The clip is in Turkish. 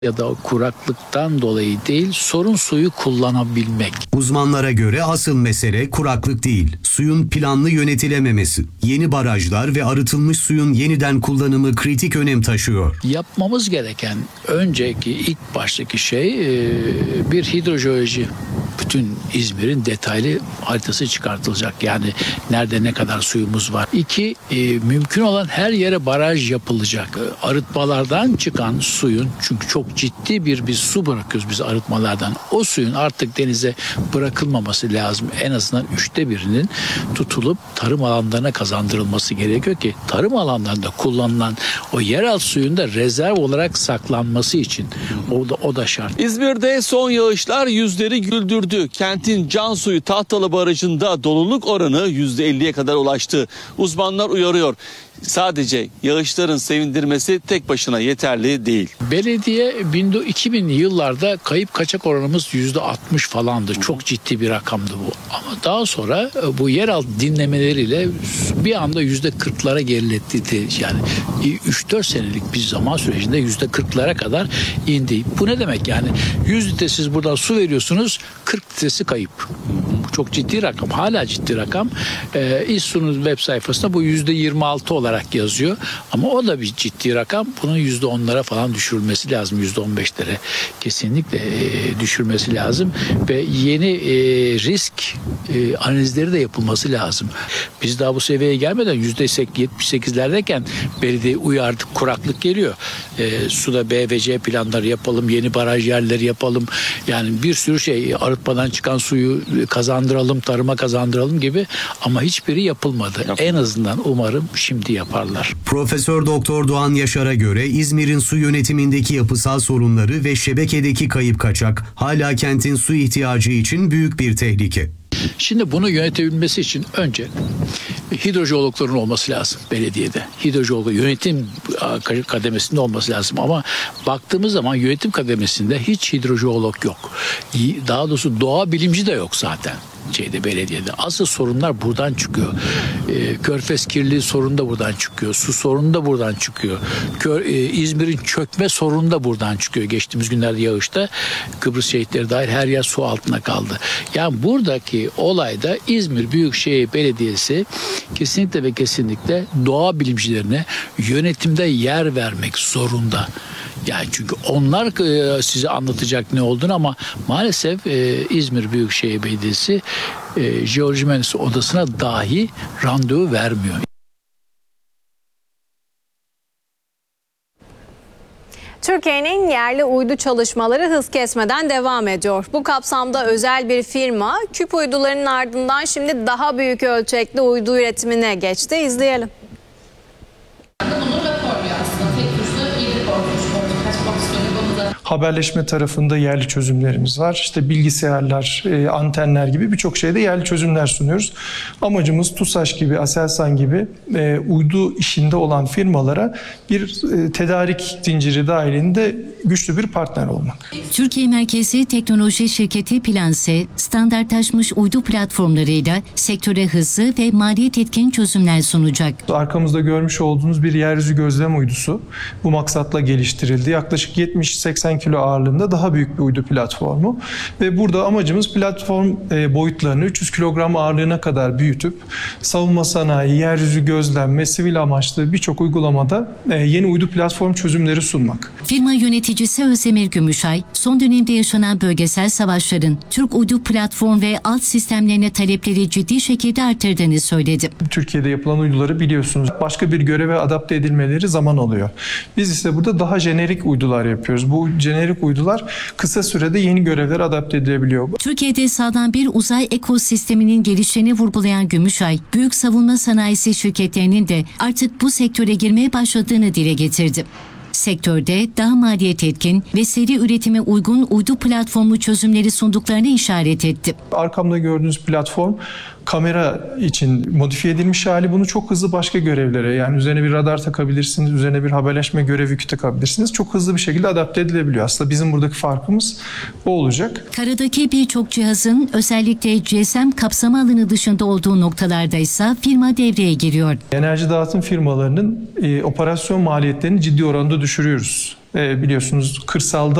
ya da kuraklıktan dolayı değil, sorun suyu kullanabilmek. Uzmanlara göre asıl mesele kuraklık değil, suyun planlı yönetilememesi. Yeni barajlar ve arıtılmış suyun yeniden kullanımı kritik önem taşıyor. Yapmamız gereken önceki ilk baştaki şey bir hidrojeoloji. Bütün İzmir'in detaylı haritası çıkartılacak. Yani nerede ne kadar suyumuz var. 2, mümkün olan her yere baraj yapılacak. Arıtmalardan çıkan suyun, çünkü çok ciddi bir su bırakıyoruz biz arıtmalardan. O suyun artık denize bırakılmaması lazım. En azından 1/3'inin tutulup tarım alanlarına kazandırılması gerekiyor ki tarım alanlarında kullanılan o yeraltı suyun da rezerv olarak saklanması için. O da şart. İzmir'de son yağışlar yüzleri güldürdü. Kentin Cansuyu Tahtalı Barajı'nda doluluk oranı %50'ye kadar ulaştı. Uzmanlar uyarıyor. Sadece yağışların sevindirmesi tek başına yeterli değil. Belediye 2000'li yıllarda kayıp kaçak oranımız %60 falandı. Çok ciddi bir rakamdı bu. Ama daha sonra bu yeraltı dinlemeleriyle bir anda %40'lara geriletti. Yani 3-4 senelik bir zaman sürecinde %40'lara kadar indi. Bu ne demek yani? 100 litre siz buradan su veriyorsunuz, 40 litresi kayıp. Bu çok ciddi rakam. Hala ciddi rakam. İSSU'nun web sayfasında bu %26 olarak yazıyor. Ama o da bir ciddi rakam. Bunun %10'lara falan düşürülmesi lazım. %15'lere kesinlikle düşürmesi lazım. Ve yeni risk analizleri de yapılması lazım. Biz daha bu seviyeye gelmeden %78'lerdeyken belediye uyardık. Kuraklık geliyor. Suda B ve C planları yapalım. Yeni baraj yerleri yapalım. Yani bir sürü şey, arıtmadan çıkan suyu kazandıralım, tarıma kazandıralım gibi, ama hiçbiri yapılmadı. En azından umarım şimdi yaparlar. Profesör Doktor Doğan Yaşar'a göre İzmir'in su yönetimindeki yapısal sorunları ve şebekedeki kayıp kaçak hala kentin su ihtiyacı için büyük bir tehlike. Şimdi bunu yönetebilmesi için önce hidrojeologların olması lazım belediyede. Hidrojeolog yönetim kademesinde olması lazım, ama baktığımız zaman yönetim kademesinde hiç hidrojeolog yok. Daha doğrusu doğa bilimci de yok zaten belediyede. Asıl sorunlar buradan çıkıyor. Körfez kirliliği sorunu da buradan çıkıyor. Su sorunu da buradan çıkıyor. İzmir'in çökme sorunu da buradan çıkıyor. Geçtiğimiz günlerde yağışta Kıbrıs şehitleri dahil her yer su altına kaldı. Yani buradaki olayda İzmir Büyükşehir Belediyesi kesinlikle ve kesinlikle doğa bilimcilerine yönetimde yer vermek zorunda. Yani çünkü onlar size anlatacak ne olduğunu, ama maalesef İzmir Büyükşehir Belediyesi Jeoloji Mühendisliği Odası'na dahi randevu vermiyor. Türkiye'nin yerli uydu çalışmaları hız kesmeden devam ediyor. Bu kapsamda özel bir firma küp uydularının ardından şimdi daha büyük ölçekli uydu üretimine geçti. İzleyelim. Haberleşme tarafında yerli çözümlerimiz var. İşte bilgisayarlar, antenler gibi birçok şeyde yerli çözümler sunuyoruz. Amacımız TUSAŞ gibi, Aselsan gibi uydu işinde olan firmalara bir tedarik zinciri dahilinde güçlü bir partner olmak. Türkiye merkezli teknoloji şirketi Planse, standartlaşmış uydu platformlarıyla sektöre hızlı ve maliyet etkin çözümler sunacak. Arkamızda görmüş olduğunuz bir yeryüzü gözlem uydusu bu maksatla geliştirildi. Yaklaşık 70-80 kilo ağırlığında daha büyük bir uydu platformu ve burada amacımız platform boyutlarını 300 kilogram ağırlığına kadar büyütüp savunma sanayi, yeryüzü gözlem ve sivil amaçlı birçok uygulamada yeni uydu platform çözümleri sunmak. Firma yöneticisi Özdemir Gümüşay, son dönemde yaşanan bölgesel savaşların Türk uydu platform ve alt sistemlerine talepleri ciddi şekilde arttırdığını söyledi. Türkiye'de yapılan uyduları biliyorsunuz, başka bir göreve adapte edilmeleri zaman alıyor. Biz ise burada daha jenerik uydular yapıyoruz. Bu jenerik uydular kısa sürede yeni görevlere adapte edilebiliyor. Türkiye'de sağlam bir uzay ekosisteminin gelişlerini vurgulayan Gümüşay, büyük savunma sanayisi şirketlerinin de artık bu sektöre girmeye başladığını dile getirdi. Sektörde daha maliyet etkin ve seri üretime uygun uydu platformu çözümleri sunduklarını işaret etti. Arkamda gördüğünüz platform kamera için modifiye edilmiş hali. Bunu çok hızlı başka görevlere, yani üzerine bir radar takabilirsiniz, üzerine bir haberleşme görev yükü takabilirsiniz. Çok hızlı bir şekilde adapte edilebiliyor. Aslında bizim buradaki farkımız o olacak. Karadaki birçok cihazın özellikle GSM kapsama alanı dışında olduğu noktalarda ise firma devreye giriyor. Enerji dağıtım firmalarının operasyon maliyetlerini ciddi oranda düşürüyoruz. biliyorsunuz kırsalda